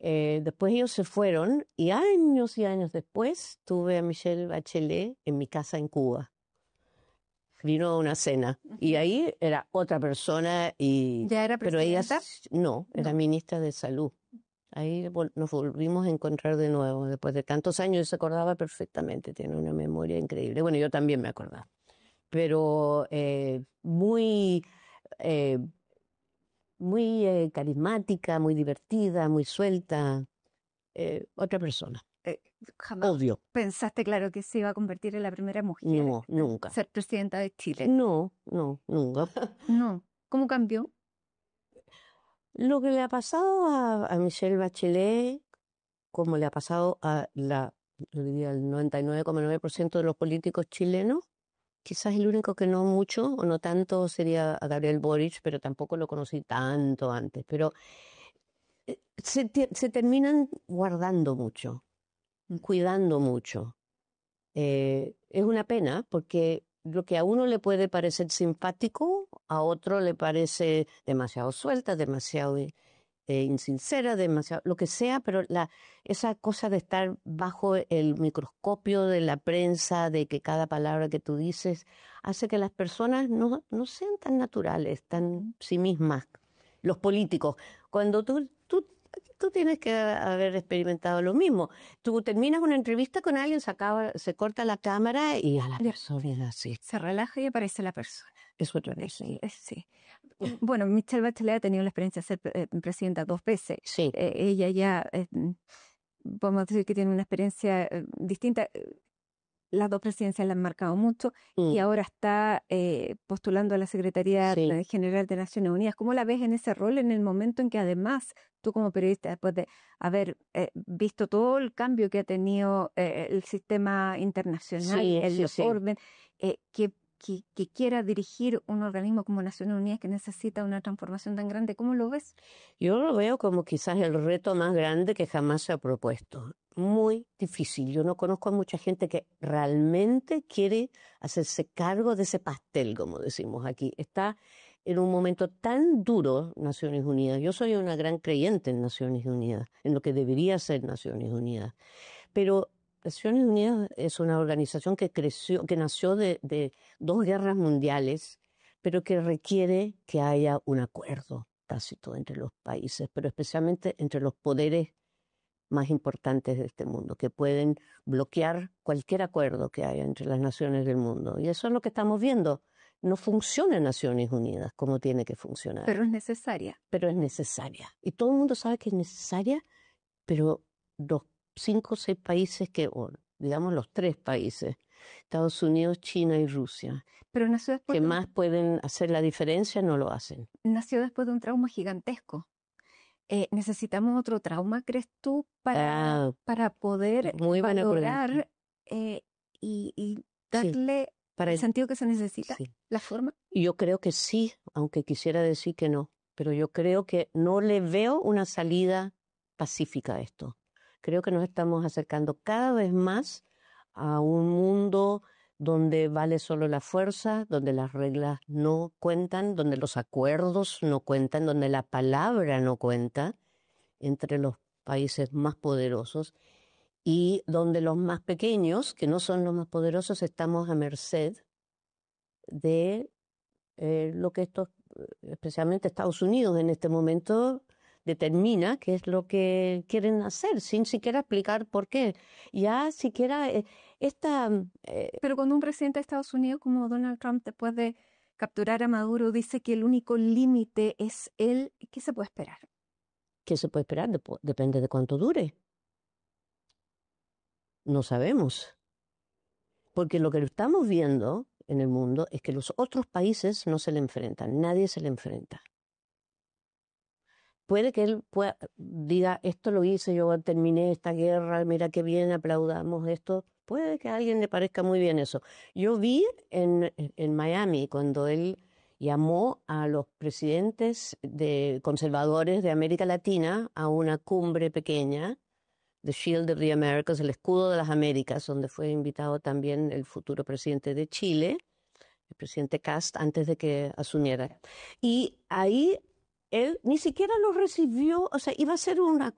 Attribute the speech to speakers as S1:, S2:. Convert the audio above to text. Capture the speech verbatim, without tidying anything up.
S1: Eh, después ellos se fueron y años y años después tuve a Michelle Bachelet en mi casa en Cuba. Vino a una cena y ahí era otra persona y
S2: ¿Ya era
S1: pero ella
S2: presidenta?
S1: no, era
S2: No.
S1: ministra de salud. Ahí vol- nos volvimos a encontrar de nuevo después de tantos años y se acordaba perfectamente, tiene una memoria increíble. Bueno, yo también me acordaba, pero eh, muy eh, muy eh, carismática, muy divertida, muy suelta, eh, otra persona.
S2: Eh, jamás
S1: Obvio,
S2: pensaste, claro, que se iba a convertir en la primera mujer
S1: no,
S2: en
S1: nunca.
S2: ser presidenta de Chile.
S1: No, no, nunca.
S2: No. ¿Cómo cambió?
S1: Lo que le ha pasado a, a Michelle Bachelet, como le ha pasado a la, yo diría el noventa y nueve coma nueve por ciento de los políticos chilenos, quizás el único que no mucho o no tanto sería a Gabriel Boric, pero tampoco lo conocí tanto antes. Pero eh, se, te- se terminan guardando mucho, cuidando mucho. Eh, es una pena porque lo que a uno le puede parecer simpático, a otro le parece demasiado suelta, demasiado eh, insincera, demasiado, lo que sea, pero la, esa cosa de estar bajo el microscopio de la prensa, de que cada palabra que tú dices hace que las personas no, no sean tan naturales, tan sí mismas. Los políticos, cuando tú, tú, tú tienes que haber experimentado lo mismo. Tú terminas una entrevista con alguien, se acaba, se corta la cámara y a la
S2: Ya.
S1: persona es así.
S2: Se relaja y aparece la persona.
S1: Es otra
S2: Es
S1: vez, sí.
S2: que, es- sí. Bueno, Michelle Bachelet ha tenido la experiencia de ser eh, presidenta dos veces.
S1: Sí,
S2: Eh, ella ya, eh, podemos decir que tiene una experiencia eh, distinta. Las dos presidencias la han marcado mucho y
S1: mm,
S2: ahora está eh, postulando a la Secretaría
S1: sí.
S2: eh, General de Naciones Unidas. ¿Cómo la ves en ese rol en el momento en que además tú como periodista, después de haber eh, visto todo el cambio que ha tenido eh, el sistema internacional,
S1: Sí,
S2: el
S1: sí, sí.
S2: orden, eh, que, que, que quiera dirigir un organismo como Naciones Unidas que necesita una transformación tan grande? ¿Cómo lo ves?
S1: Yo lo veo como quizás el reto más grande que jamás se ha propuesto. Muy difícil. Yo no conozco a mucha gente que realmente quiere hacerse cargo de ese pastel, como decimos aquí. Está en un momento tan duro Naciones Unidas. Yo soy una gran creyente en Naciones Unidas, en lo que debería ser Naciones Unidas. Pero Naciones Unidas es una organización que creció, que nació de, de dos guerras mundiales, pero que requiere que haya un acuerdo tácito entre los países, pero especialmente entre los poderes más importantes de este mundo, que pueden bloquear cualquier acuerdo que haya entre las naciones del mundo. Y eso es lo que estamos viendo. No funciona Naciones Unidas como tiene que funcionar,
S2: Pero es necesaria.
S1: pero es necesaria. Y todo el mundo sabe que es necesaria, pero los cinco o seis países que, o digamos los tres países, Estados Unidos, China y Rusia,
S2: Pero nació después
S1: que
S2: de un,
S1: más pueden hacer la diferencia, no lo hacen.
S2: nació después de un trauma gigantesco. Eh, ¿necesitamos otro trauma, crees tú, para,
S1: Ah,
S2: para poder
S1: muy buena pregunta.
S2: valorar eh, y, y
S1: Sí,
S2: darle
S1: para
S2: el
S1: el,
S2: sentido que se necesita?
S1: sí.
S2: ¿La forma?
S1: Y yo creo que sí, aunque quisiera decir que no, pero yo creo que no le veo una salida pacífica a esto. Creo que nos estamos acercando cada vez más a un mundo donde vale solo la fuerza, donde las reglas no cuentan, donde los acuerdos no cuentan, donde la palabra no cuenta entre los países más poderosos y donde los más pequeños, que no son los más poderosos, estamos a merced de eh, lo que estos, especialmente Estados Unidos en este momento, determina qué es lo que quieren hacer, sin siquiera explicar por qué. Ya siquiera eh, esta, eh,
S2: Pero cuando un presidente de Estados Unidos como Donald Trump, después de capturar a Maduro, dice que el único límite es él, ¿qué se puede esperar?
S1: ¿qué se puede esperar? Dep- depende de cuánto dure. No sabemos. Porque lo que estamos viendo en el mundo es que los otros países no se le enfrentan, nadie se le enfrenta. Puede que él pueda, diga, esto lo hice, yo terminé esta guerra, mira qué bien, aplaudamos esto. Puede que a alguien le parezca muy bien eso. Yo vi en, en Miami cuando él llamó a los presidentes de conservadores de América Latina a una cumbre pequeña, The Shield of the Americas, el escudo de las Américas, donde fue invitado también el futuro presidente de Chile, el presidente Kast, antes de que asumiera. Y ahí él ni siquiera lo recibió, o sea, iba a ser una,